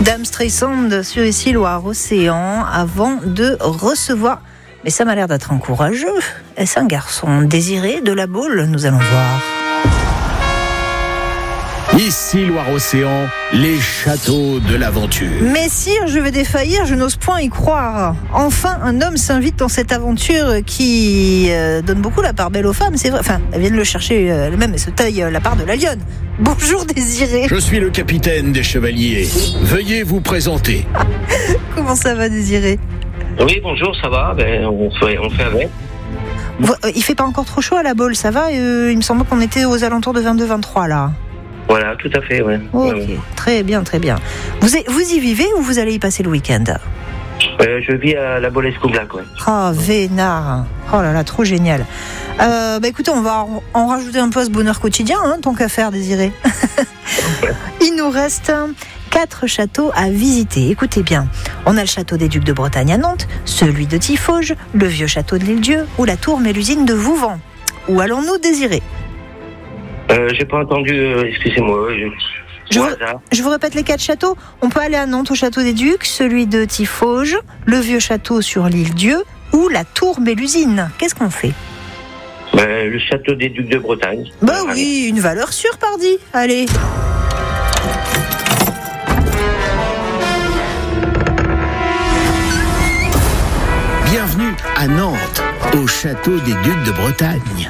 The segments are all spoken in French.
Dame Streisand sur ici Loire-Océan avant de recevoir. Mais ça m'a l'air d'être un courageux. Est-ce un garçon Désiré de la Baule? Nous allons voir. Ici Loire-Océan, les châteaux de l'aventure. Messire, je vais défaillir, je n'ose point y croire. Enfin, un homme s'invite dans cette aventure qui donne beaucoup la part belle aux femmes, c'est vrai. Enfin, elles viennent le chercher elles-mêmes et se taillent la part de la lionne. Bonjour Désiré. Je suis le capitaine des chevaliers. Veuillez vous présenter. Comment ça va Désiré? Oui, bonjour, ça va, on fait avec. Il fait pas encore trop chaud à la Baule, ça va? Il me semble qu'on était aux alentours de 22-23 là. Voilà, tout à fait, ouais. Ok, ouais. Très bien, très bien. Vous y vivez ou vous allez y passer le week-end? Je vis à la Baule-Escoublac, ouais. Ah, vénard. Oh là là, trop génial. Écoutez, on va en rajouter un peu à ce bonheur quotidien, tant qu'à faire, Désiré. Il nous reste 4 châteaux à visiter. Écoutez bien, on a le château des Ducs de Bretagne à Nantes, celui de Tiffauges, le vieux château de l'Île-Dieu ou la tour Mélusine de Vouvant. Où allons-nous, Désiré? J'ai pas entendu, excusez-moi. Je vous répète les 4 châteaux. On peut aller à Nantes au château des Ducs, celui de Tiffauges, le vieux château sur l'Île-Dieu ou la tour Mélusine. Qu'est-ce qu'on fait? Le château des Ducs de Bretagne. Oui, une valeur sûre, pardi. Allez. Bienvenue à Nantes, au château des Ducs de Bretagne.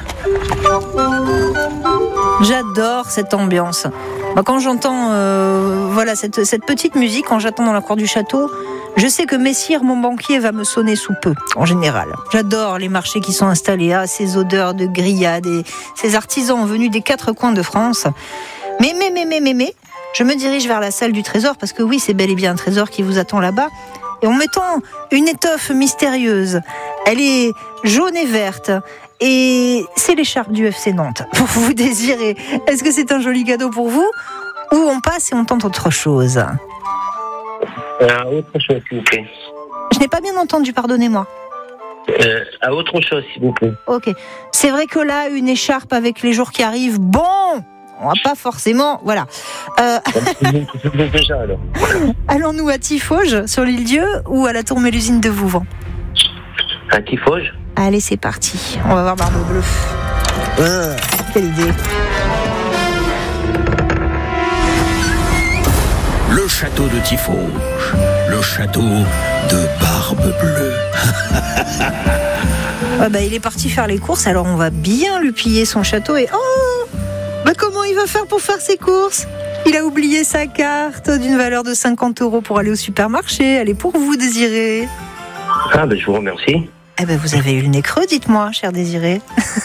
J'adore cette ambiance. Quand j'entends cette petite musique, quand j'attends dans la cour du château, je sais que Messire, mon banquier, va me sonner sous peu, en général. J'adore les marchés qui sont installés, ces odeurs de grillades et ces artisans venus des 4 coins de France. Mais, je me dirige vers la salle du trésor, parce que oui, c'est bel et bien un trésor qui vous attend là-bas. Et en mettant une étoffe mystérieuse, elle est jaune et verte, et c'est l'écharpe du FC Nantes, pour vous Désiré. Est-ce que c'est un joli cadeau pour vous? Ou on passe et on tente autre chose? Autre chose, s'il vous plaît. Je n'ai pas bien entendu, pardonnez-moi. À autre chose, s'il vous plaît. Ok. C'est vrai que là, une écharpe avec les jours qui arrivent, bon, on va pas forcément... Voilà. Déjà, alors. Allons-nous à Tiffauges, sur l'Île-Dieu, ou à la tour Mélusine de Vouvant? À Tiffauges. Allez, c'est parti. On va voir Barbe Bleue. Quelle idée. Le château de Tiffauges, le château de Barbe Bleue. Il est parti faire les courses, alors on va bien lui piller son château et... comment il va faire pour faire ses courses? Il a oublié sa carte d'une valeur de 50 € pour aller au supermarché. Elle est pour vous, Désiré. Je vous remercie. Vous avez eu le nez creux, dites-moi, cher Désiré.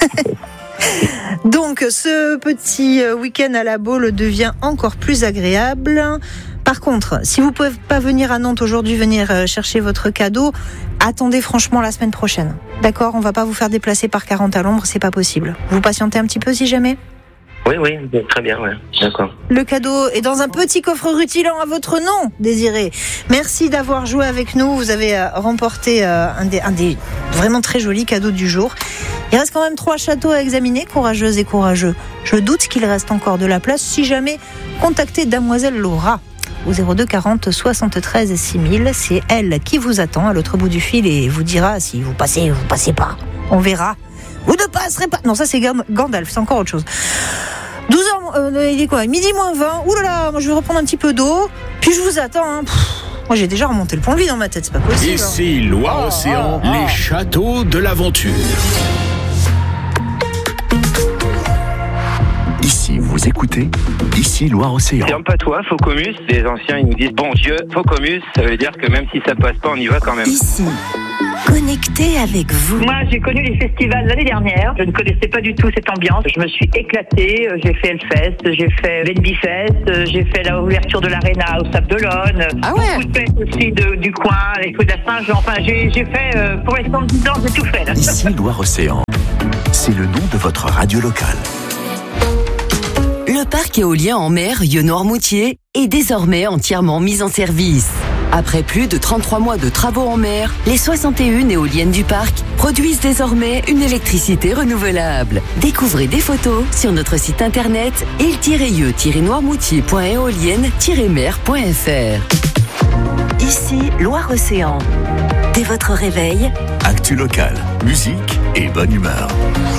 Donc, ce petit week-end à la Baule devient encore plus agréable. Par contre, si vous ne pouvez pas venir à Nantes aujourd'hui, venir chercher votre cadeau, attendez franchement la semaine prochaine. D'accord? On ne va pas vous faire déplacer par 40 à l'ombre, c'est pas possible. Vous patientez un petit peu si jamais? Oui, très bien, ouais. D'accord. Le cadeau est dans un petit coffre rutilant à votre nom, Désiré. Merci d'avoir joué avec nous. Vous avez remporté un des vraiment très jolis cadeaux du jour. Il reste quand même 3 châteaux à examiner, courageuses et courageux. Je doute qu'il reste encore de la place. Si jamais, contactez Damoiselle Laura au 02 40 73 6000. C'est elle qui vous attend à l'autre bout du fil et vous dira si vous passez ou vous passez pas. On verra. Vous ne passerez pas. Non, ça c'est Gandalf, c'est encore autre chose. 12h, il est quoi? Midi moins 20. Ouh là là, moi je vais reprendre un petit peu d'eau. Puis je vous attends. Moi j'ai déjà remonté le pont-levis dans ma tête, c'est pas possible. Ici Loire-Océan, les châteaux de l'aventure. Ici, vous écoutez, ici Loire-Océan. C'est un patois, Faucomus. Les anciens, ils nous disent bon Dieu, Faucomus, ça veut dire que même si ça passe pas, on y va quand même. Ici, connecté avec vous. Moi, j'ai connu les festivals l'année dernière. Je ne connaissais pas du tout cette ambiance. Je me suis éclatée. J'ai fait Hellfest, j'ai fait Benbifest, j'ai fait la ouverture de l'Arena au Sable d'Olonne. Ah ouais. Beaucoup de fêtes aussi du coin, les coups de la Saint-Jean. Enfin, j'ai fait, pour les 110 ans, j'ai tout fait. Là. Ici Loire-Océan, c'est le nom de votre radio locale. Le parc éolien en mer Yeux-Noirmoutier est désormais entièrement mis en service. Après plus de 33 mois de travaux en mer, les 61 éoliennes du parc produisent désormais une électricité renouvelable. Découvrez des photos sur notre site internet il-yeux-noirmoutier.éolienne-mer.fr. Ici, Loire-Océan. Dès votre réveil, Actu local, musique et bonne humeur.